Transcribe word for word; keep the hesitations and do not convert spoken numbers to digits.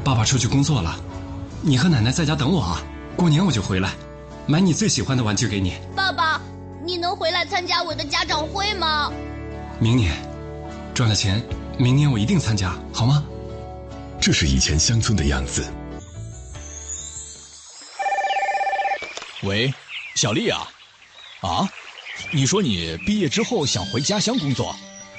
爸爸出去工作了，你和奶奶在家等我啊，过年我就回来，买你最喜欢的玩具给你。 爸爸，你能回来参加我的家长会吗？ 明年，赚了钱，明年我一定参加，好吗？ 这是以前乡村的样子。 喂，小丽啊，啊，你说你毕业之后想回家乡工作？